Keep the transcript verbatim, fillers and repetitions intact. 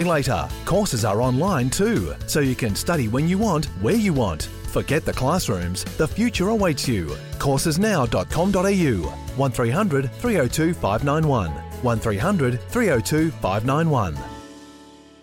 later. Courses are online too, so you can study when you want, where you want. Forget the classrooms. The future awaits you. courses now dot com dot a u. one three hundred three oh two five nine one. one three hundred three oh two five nine one.